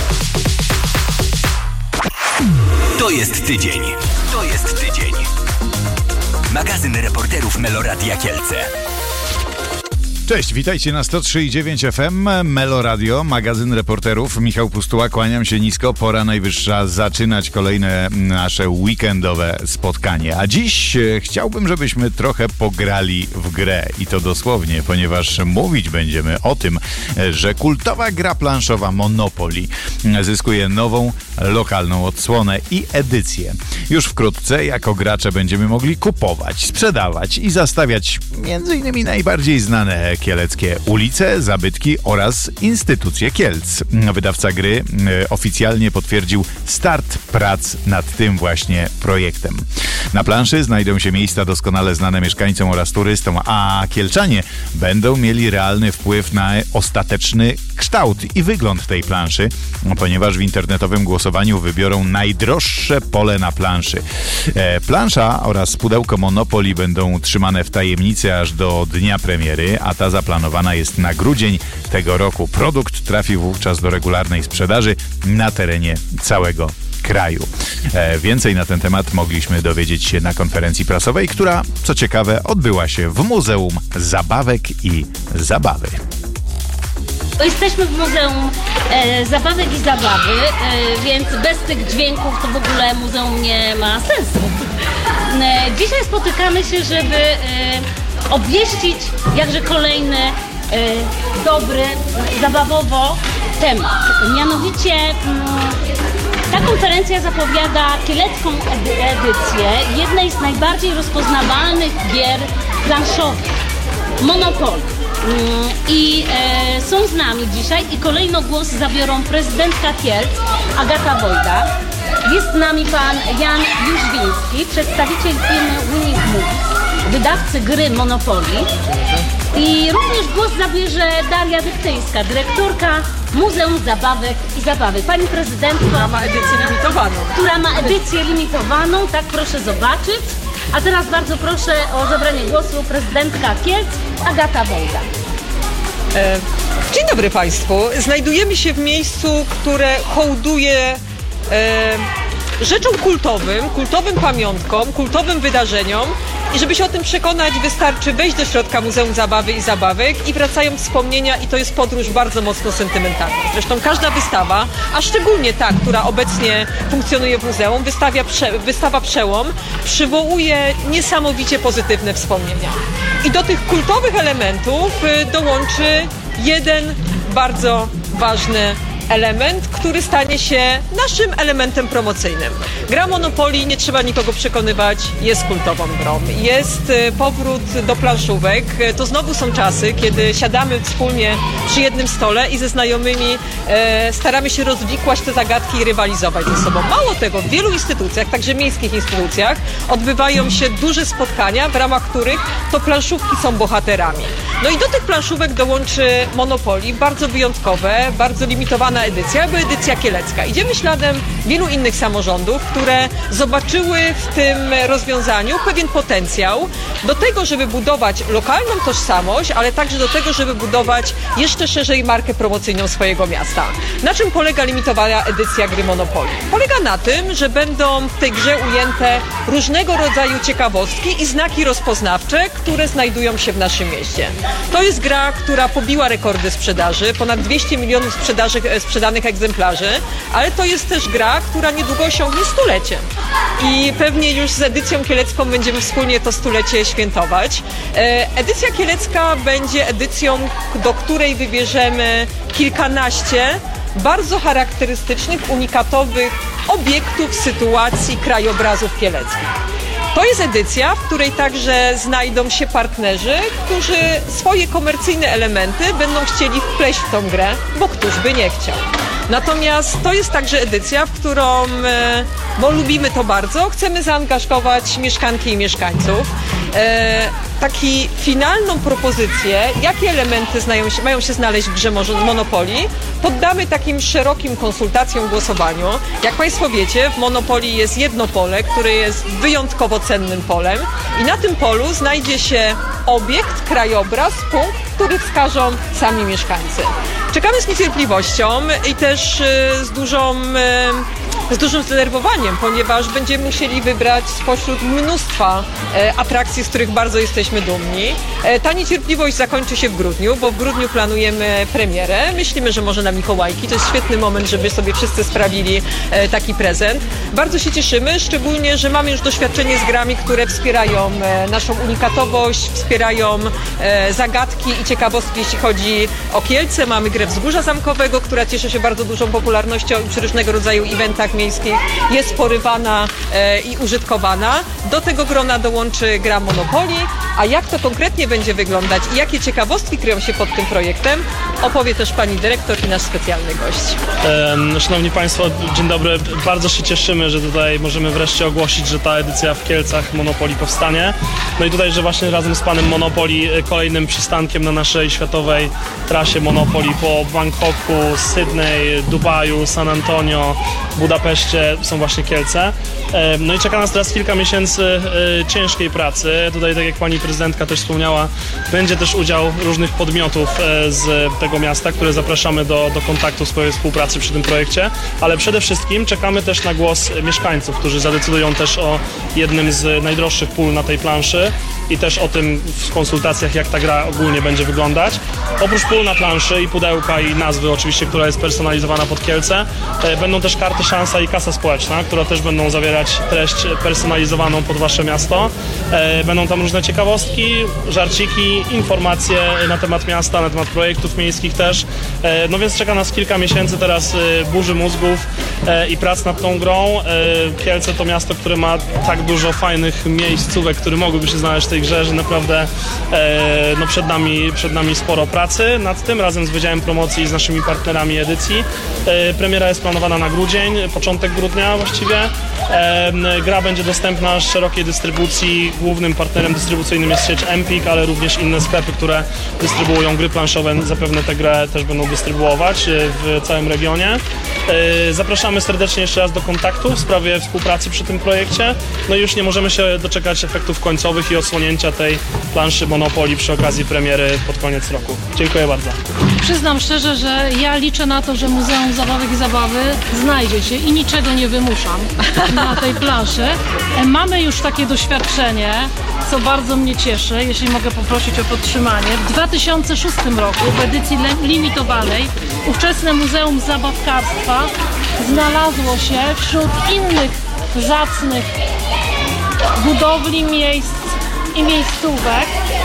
To jest tydzień. To jest tydzień. Magazyn reporterów Meloradia Kielce. Cześć, witajcie na sto trzy i dziewięć F M, Melo Radio, magazyn reporterów. Michał Pustuła, kłaniam się nisko. Pora najwyższa zaczynać kolejne nasze weekendowe spotkanie. A dziś chciałbym, żebyśmy trochę pograli w grę. I to dosłownie, ponieważ mówić będziemy o tym, że kultowa gra planszowa Monopoly zyskuje nową, lokalną odsłonę i edycję. Już wkrótce jako gracze będziemy mogli kupować, sprzedawać i zastawiać między innymi najbardziej znane kieleckie ulice, zabytki oraz instytucje Kielc. Wydawca gry e, oficjalnie potwierdził start prac nad tym właśnie projektem. Na planszy znajdą się miejsca doskonale znane mieszkańcom oraz turystom, a kielczanie będą mieli realny wpływ na ostateczny kształt i wygląd tej planszy, ponieważ w internetowym głosowaniu wybiorą najdroższe pole na planszy. E, plansza oraz pudełko Monopoly będą trzymane w tajemnicy aż do dnia premiery, a ta zaplanowana jest na grudzień tego roku. Produkt trafi wówczas do regularnej sprzedaży na terenie całego kraju. E, więcej na ten temat mogliśmy dowiedzieć się na konferencji prasowej, która, co ciekawe, odbyła się w Muzeum Zabawek i Zabawy. Bo jesteśmy w Muzeum e, Zabawek i Zabawy, e, więc bez tych dźwięków to w ogóle muzeum nie ma sensu. E, dzisiaj spotykamy się, żeby e, obwieścić jakże kolejny e, dobry, zabawowo temat. Mianowicie mm, ta konferencja zapowiada kielecką edy- edycję jednej z najbardziej rozpoznawalnych gier planszowych, Monopoly. I e, są z nami dzisiaj i kolejno głos zabiorą prezydentka Kielc, Agata Wojda. Jest z nami pan Jan Jóźwiński, przedstawiciel firmy Winning Movies, wydawcy gry Monopoly. I również głos zabierze Daria Dyktyńska, dyrektorka Muzeum Zabawek i Zabawy. Pani prezydentko, która ma edycję limitowaną. Która ma edycję limitowaną, tak proszę zobaczyć. A teraz bardzo proszę o zabranie głosu prezydentka Kielc, Agata Wojda. E, dzień dobry Państwu. Znajdujemy się w miejscu, które hołduje e, rzeczom kultowym, kultowym pamiątkom, kultowym wydarzeniom. I żeby się o tym przekonać, wystarczy wejść do środka Muzeum Zabawy i Zabawek i wracają wspomnienia i to jest podróż bardzo mocno sentymentalna. Zresztą każda wystawa, a szczególnie ta, która obecnie funkcjonuje w muzeum, wystawia prze, wystawa Przełom, przywołuje niesamowicie pozytywne wspomnienia. I do tych kultowych elementów dołączy jeden bardzo ważny element, który stanie się naszym elementem promocyjnym. Gra Monopoly, nie trzeba nikogo przekonywać, jest kultową grą. Jest powrót do planszówek. To znowu są czasy, kiedy siadamy wspólnie przy jednym stole i ze znajomymi e, staramy się rozwikłać te zagadki i rywalizować ze sobą. Mało tego, w wielu instytucjach, także miejskich instytucjach, odbywają się duże spotkania, w ramach których to planszówki są bohaterami. No i do tych planszówek dołączy Monopoly, bardzo wyjątkowe, bardzo limitowane edycja, bo edycja kielecka. Idziemy śladem wielu innych samorządów, które zobaczyły w tym rozwiązaniu pewien potencjał do tego, żeby budować lokalną tożsamość, ale także do tego, żeby budować jeszcze szerzej markę promocyjną swojego miasta. Na czym polega limitowana edycja gry Monopoly? Polega na tym, że będą w tej grze ujęte różnego rodzaju ciekawostki i znaki rozpoznawcze, które znajdują się w naszym mieście. To jest gra, która pobiła rekordy sprzedaży, ponad dwieście milionów sprzedaży sprzedanych egzemplarzy, ale to jest też gra, która niedługo osiągnie stulecie. I pewnie już z edycją kielecką będziemy wspólnie to stulecie świętować. Edycja kielecka będzie edycją, do której wybierzemy kilkanaście bardzo charakterystycznych, unikatowych obiektów, sytuacji, krajobrazów kieleckich. To jest edycja, w której także znajdą się partnerzy, którzy swoje komercyjne elementy będą chcieli wpleść w tą grę, bo któż by nie chciał. Natomiast to jest także edycja, w którą, bo lubimy to bardzo, chcemy zaangażować mieszkanki i mieszkańców. E, taki finalną propozycję, jakie elementy znają się, mają się znaleźć w grze Monopoly, poddamy takim szerokim konsultacjom, głosowaniu. Jak Państwo wiecie, w Monopoly jest jedno pole, które jest wyjątkowo cennym polem i na tym polu znajdzie się obiekt, krajobraz, punkt, który wskażą sami mieszkańcy. Czekamy z niecierpliwością i też z dużą, z dużym zdenerwowaniem, ponieważ będziemy musieli wybrać spośród mnóstwa atrakcji, z których bardzo jesteśmy dumni. Ta niecierpliwość zakończy się w grudniu, bo w grudniu planujemy premierę. Myślimy, że może na Mikołajki. To jest świetny moment, żeby sobie wszyscy sprawili taki prezent. Bardzo się cieszymy, szczególnie, że mamy już doświadczenie z grami, które wspierają naszą unikatowość, wspierają zagadki i ciekawostki, jeśli chodzi o Kielce. Mamy grę Wzgórza Zamkowego, która cieszy się bardzo dużą popularnością i przy różnego rodzaju eventach miejskich jest porywana e, i użytkowana. Do tego grona dołączy gra Monopoly, a jak to konkretnie będzie wyglądać i jakie ciekawostki kryją się pod tym projektem, opowie też pani dyrektor i nasz specjalny gość. E, Szanowni Państwo, dzień dobry. Bardzo się cieszymy, że tutaj możemy wreszcie ogłosić, że ta edycja w Kielcach Monopoly powstanie. No i tutaj, że właśnie razem z panem Monopoly kolejnym przystankiem na naszej światowej trasie Monopoly po Bangkoku, Sydney, Dubaju, San Antonio, Budapeszcie są właśnie Kielce. No i czeka nas teraz kilka miesięcy ciężkiej pracy. Tutaj, tak jak pani prezydentka też wspomniała, będzie też udział różnych podmiotów z tego miasta, które zapraszamy do, do kontaktu, swojej współpracy przy tym projekcie, ale przede wszystkim czekamy też na głos mieszkańców, którzy zadecydują też o jednym z najdroższych pól na tej planszy i też o tym w konsultacjach, jak ta gra ogólnie będzie wyglądać. Oprócz pól na planszy i pudełka i nazwy oczywiście, która jest personalizowana pod Kielce, będą też karty Szansa i Kasa Społeczna, które też będą zawierać treść personalizowaną pod wasze miasto. Będą tam różne ciekawostki, żarciki, informacje na temat miasta, na temat projektów miejskich też. No więc czeka nas kilka miesięcy teraz burzy mózgów i prac nad tą grą. Kielce to miasto, które ma tak dużo fajnych miejscówek, które mogłyby się znaleźć w tej grze, że naprawdę no przed nami, przed nami sporo pracy nad tym, razem z Wydziałem Promocji i z naszymi partnerami edycji. Premiera jest planowana na grudzień, początek grudnia właściwie. Gra będzie dostępna z szerokiej dystrybucji. Głównym partnerem dystrybucyjnym jest sieć Empik, ale również inne sklepy, które dystrybuują gry planszowe, zapewne tę grę też będą dystrybuować w całym regionie. Zapraszamy serdecznie jeszcze raz do kontaktu w sprawie współpracy przy tym projekcie. No i już nie możemy się doczekać efektów końcowych i odsłonięcia tej planszy Monopoly przy okazji premiery pod koniec roku. Dziękuję bardzo. Przyznam szczerze, że ja liczę na to, że Muzeum Zabawek i Zabawy znajdzie się i niczego nie wymuszam na tej planszy. Mamy już takie doświadczenie, co bardzo mnie cieszy, jeśli mogę poprosić o podtrzymanie. W dwa tysiące szóstym roku w edycji limitowanej ówczesne Muzeum Zabawkarstwa znalazło się wśród innych zacnych budowli, miejsc i miejscówek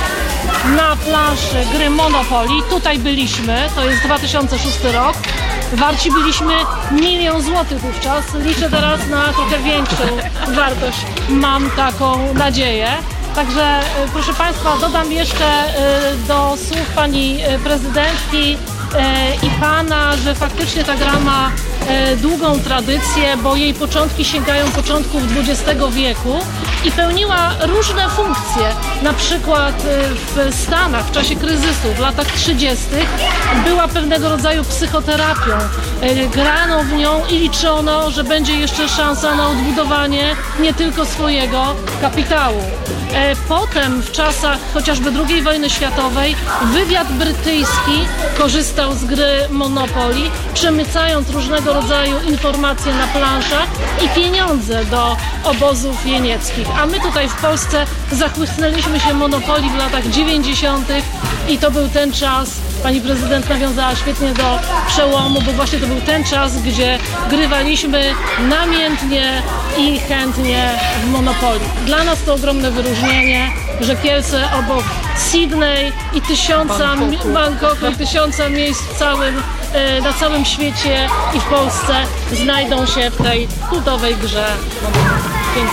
na planszy gry Monopoly. Tutaj byliśmy, to jest dwa tysiące szósty rok. Warci byliśmy milion złotych wówczas. Liczę teraz na trochę większą wartość. Mam taką nadzieję. Także proszę Państwa, dodam jeszcze do słów pani prezydentki i pana, że faktycznie ta gra ma długą tradycję, bo jej początki sięgają początków dwudziestego wieku i pełniła różne funkcje. Na przykład w Stanach w czasie kryzysu w latach trzydziestych była pewnego rodzaju psychoterapią. Grano w nią i liczono, że będzie jeszcze szansa na odbudowanie nie tylko swojego kapitału. Potem w czasach chociażby drugiej wojny światowej wywiad brytyjski korzystał z gry Monopoly, przemycając różnego rodzaju informacje na planszach i pieniądze do obozów jenieckich. A my tutaj w Polsce zachłysnęliśmy się Monopoly w latach dziewięćdziesiątych i to był ten czas, pani prezydent nawiązała świetnie do przełomu, bo właśnie to był ten czas, gdzie grywaliśmy namiętnie i chętnie w Monopoly. Dla nas to ogromne wyróżnienie, że Kielce obok Sydney i tysiąca Bangkoku, Bangkoku i tysiąca miejsc w całym, na całym świecie i w Polsce znajdą się w tej kultowej grze. Dzięki.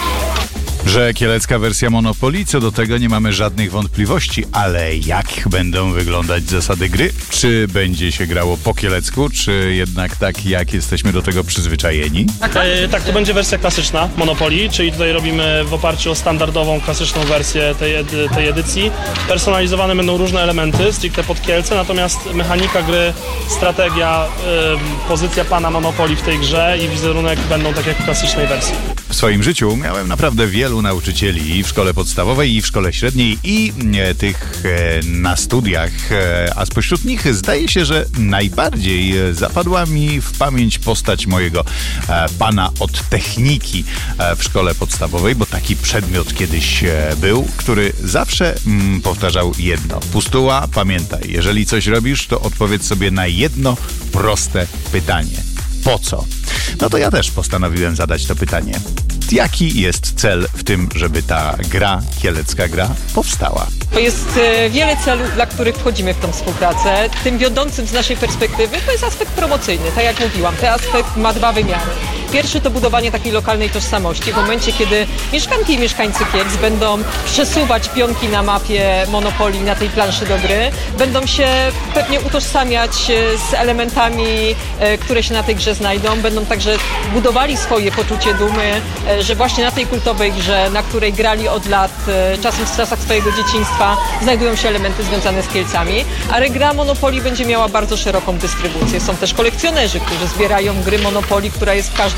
Że kielecka wersja Monopoly, co do tego nie mamy żadnych wątpliwości, ale jak będą wyglądać zasady gry? Czy będzie się grało po kielecku, czy jednak tak, jak jesteśmy do tego przyzwyczajeni? E, tak, to będzie wersja klasyczna Monopoly, czyli tutaj robimy w oparciu o standardową, klasyczną wersję tej, edy, tej edycji. Personalizowane będą różne elementy, stricte pod Kielce, natomiast mechanika gry, strategia, e, pozycja pana Monopoly w tej grze i wizerunek będą tak jak w klasycznej wersji. W swoim życiu miałem naprawdę wielu nauczycieli i w szkole podstawowej, i w szkole średniej, i e, tych e, na studiach, e, a spośród nich zdaje się, że najbardziej zapadła mi w pamięć postać mojego e, pana od techniki e, w szkole podstawowej, bo taki przedmiot kiedyś e, był, który zawsze mm, powtarzał jedno. Pustuła, pamiętaj, jeżeli coś robisz, to odpowiedz sobie na jedno proste pytanie. Po co? No to ja też postanowiłem zadać to pytanie. Jaki jest cel w tym, żeby ta gra, kielecka gra, powstała? To jest wiele celów, dla których wchodzimy w tą współpracę. Tym wiodącym z naszej perspektywy to jest aspekt promocyjny, tak jak mówiłam. Ten aspekt ma dwa wymiary. Pierwszy to budowanie takiej lokalnej tożsamości. W momencie, kiedy mieszkanki i mieszkańcy Kielc będą przesuwać pionki na mapie Monopoly, na tej planszy do gry, będą się pewnie utożsamiać z elementami, które się na tej grze znajdą. Będą także budowali swoje poczucie dumy, że właśnie na tej kultowej grze, na której grali od lat, czasem w czasach swojego dzieciństwa, znajdują się elementy związane z Kielcami. Ale gra Monopoly będzie miała bardzo szeroką dystrybucję. Są też kolekcjonerzy, którzy zbierają gry Monopoly, która jest w każdym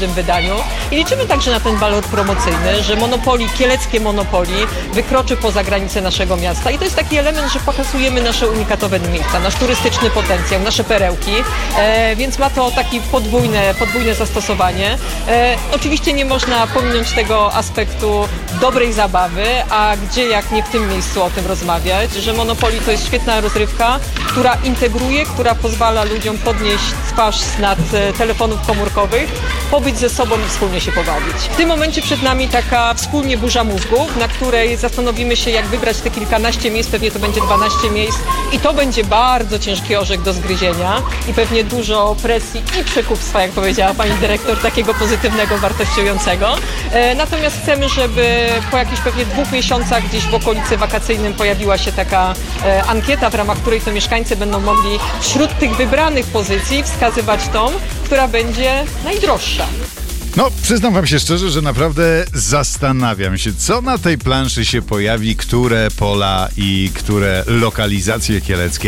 każdym wydaniu i liczymy także na ten walor promocyjny, że Monopoly, kieleckie Monopoly wykroczy poza granice naszego miasta i to jest taki element, że pokazujemy nasze unikatowe miejsca, nasz turystyczny potencjał, nasze perełki, e, więc ma to takie podwójne, podwójne zastosowanie. E, oczywiście nie można pominąć tego aspektu dobrej zabawy, a gdzie jak nie w tym miejscu o tym rozmawiać, że Monopoly to jest świetna rozrywka, która integruje, która pozwala ludziom podnieść twarz z nad telefonów komórkowych, pobyć ze sobą i wspólnie się pobawić. W tym momencie przed nami taka wspólnie burza mózgów, na której zastanowimy się, jak wybrać te kilkanaście miejsc, pewnie to będzie dwanaście miejsc i to będzie bardzo ciężki orzech do zgryzienia i pewnie dużo presji i przekupstwa, jak powiedziała pani dyrektor, takiego pozytywnego, wartościującego. E, natomiast chcemy, żeby po jakichś pewnie dwóch miesiącach gdzieś w okolicy wakacyjnym pojawiła się taka e, ankieta, w ramach której to mieszkańcy będą mogli wśród tych wybranych pozycji wskazywać tą, która będzie najdroższa. No, przyznam wam się szczerze, że naprawdę zastanawiam się, co na tej planszy się pojawi, które pola i które lokalizacje kieleckie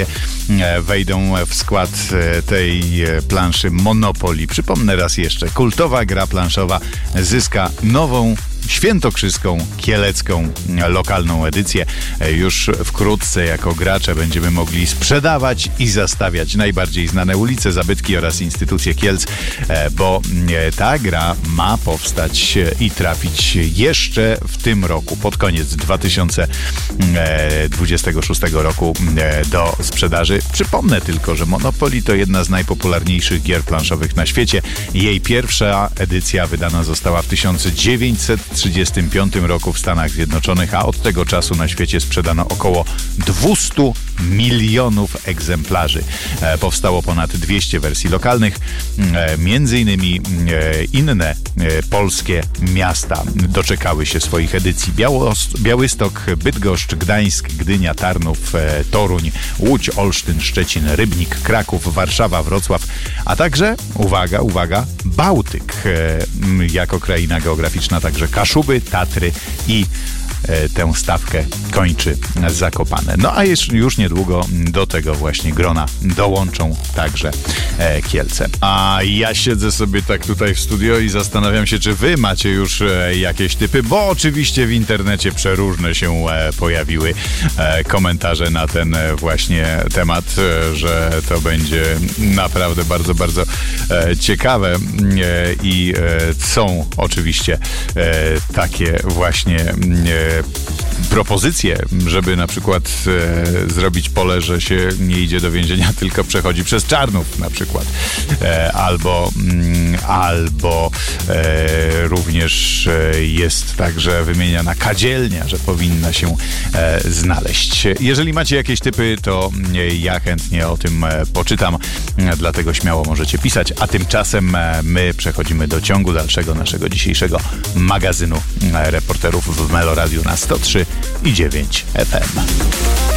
wejdą w skład tej planszy Monopoly. Przypomnę raz jeszcze, kultowa gra planszowa zyska nową świętokrzyską, kielecką, lokalną edycję. Już wkrótce jako gracze będziemy mogli sprzedawać i zastawiać najbardziej znane ulice, zabytki oraz instytucje Kielc, bo ta gra ma powstać i trafić jeszcze w tym roku, pod koniec dwa tysiące dwudziestego szóstego roku do sprzedaży. Przypomnę tylko, że Monopoly to jedna z najpopularniejszych gier planszowych na świecie. Jej pierwsza edycja wydana została w tysiąc dziewięćset trzydziestym piątym roku w Stanach Zjednoczonych, a od tego czasu na świecie sprzedano około dwieście milionów egzemplarzy. E, powstało ponad dwieście wersji lokalnych, e, między innymi e, inne e, polskie miasta doczekały się swoich edycji. Białos- Białystok, Bydgoszcz, Gdańsk, Gdynia, Tarnów, e, Toruń, Łódź, Olsztyn, Szczecin, Rybnik, Kraków, Warszawa, Wrocław, a także, uwaga, uwaga, Bałtyk e, jako kraina geograficzna, także Kaszuby, Tatry i e, tę stawkę kończy Zakopane. No a już, już niedługo do tego właśnie grona dołączą także e, Kielce. A ja siedzę sobie tak tutaj w studio i zastanawiam się, czy wy macie już e, jakieś typy, bo oczywiście w internecie przeróżne się e, pojawiły e, komentarze na ten e, właśnie temat, e, że to będzie naprawdę bardzo, bardzo e, ciekawe e, i e, są oczywiście e, takie właśnie e, propozycje, żeby na przykład e, zrobić pole, że się nie idzie do więzienia, tylko przechodzi przez Czarnów na przykład. E, albo mm, albo e, również e, jest także wymieniana kadzielnia, że powinna się e, znaleźć. Jeżeli macie jakieś typy, to e, ja chętnie o tym e, poczytam, e, dlatego śmiało możecie pisać, a tymczasem e, my przechodzimy do ciągu dalszego naszego dzisiejszego magazynu e, reporterów w Meloradiu na sto trzy i dziewięć F M.